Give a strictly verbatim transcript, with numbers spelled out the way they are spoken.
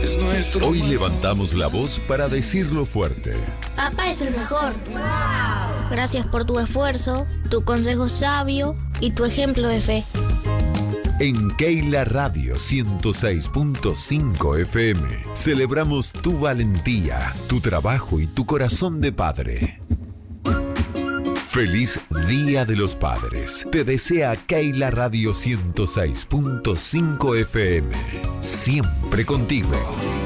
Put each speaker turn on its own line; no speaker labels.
es nuestro.
Hoy levantamos la voz para decirlo fuerte.
Papá es el mejor. Gracias por tu esfuerzo, tu consejo sabio y tu ejemplo de fe.
En Keila Radio ciento seis punto cinco F M celebramos tu valentía, tu trabajo y tu corazón de padre. Feliz Día de los Padres. Te desea Keila Radio ciento seis punto cinco F M. Siempre contigo.